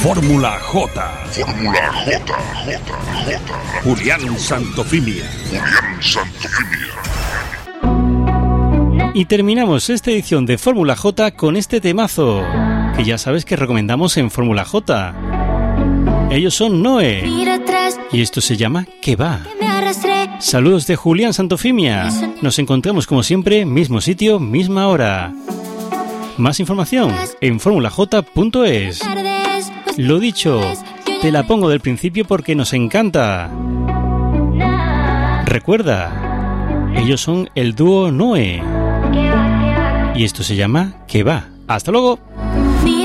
Fórmula J. Fórmula J. Julián Santofimia. Y terminamos esta edición de Fórmula J con este temazo, que ya sabes que recomendamos en Fórmula J. Ellos son Noé. Y esto se llama ¿Qué va? Saludos de Julián Santofimia. Nos encontramos como siempre, mismo sitio, misma hora. Más información en formulaj.es. Lo dicho, te la pongo del principio porque nos encanta. Recuerda, ellos son el dúo Noé. Y esto se llama ¿Qué va? ¡Hasta luego!